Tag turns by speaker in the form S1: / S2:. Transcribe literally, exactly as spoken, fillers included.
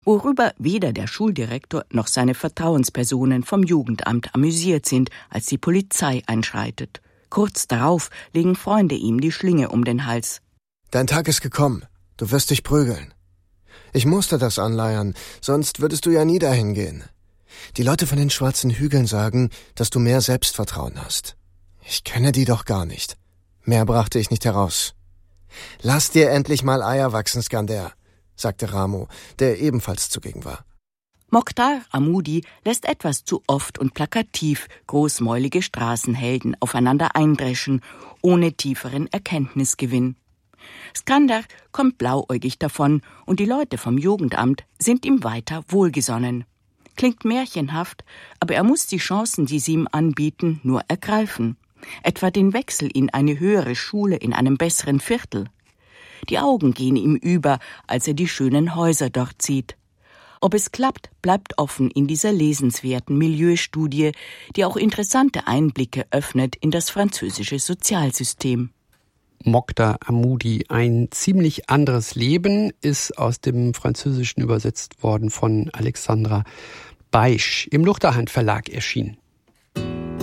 S1: worüber weder der Schuldirektor noch seine Vertrauenspersonen vom Jugendamt amüsiert sind, als die Polizei einschreitet. Kurz darauf legen Freunde ihm die Schlinge um den Hals.
S2: Dein Tag ist gekommen. Du wirst dich prügeln. Ich musste das anleiern, sonst würdest du ja nie dahin gehen. Die Leute von den schwarzen Hügeln sagen, dass du mehr Selbstvertrauen hast. Ich kenne die doch gar nicht. Mehr brachte ich nicht heraus. Lass dir endlich mal Eier wachsen, Skander, sagte Ramo, der ebenfalls zugegen war.
S1: Mokhtar Hamoudi lässt etwas zu oft und plakativ großmäulige Straßenhelden aufeinander eindreschen, ohne tieferen Erkenntnisgewinn. Skander kommt blauäugig davon und die Leute vom Jugendamt sind ihm weiter wohlgesonnen. Klingt märchenhaft, aber er muss die Chancen, die sie ihm anbieten, nur ergreifen. Etwa den Wechsel in eine höhere Schule in einem besseren Viertel. Die Augen gehen ihm über, als er die schönen Häuser dort sieht. Ob es klappt, bleibt offen in dieser lesenswerten Milieustudie, die auch interessante Einblicke öffnet in das französische Sozialsystem.
S3: Mokhtar Hamoudi, ein ziemlich anderes Leben, ist aus dem Französischen übersetzt worden von Alexandra Beisch, im Luchterhand Verlag erschienen.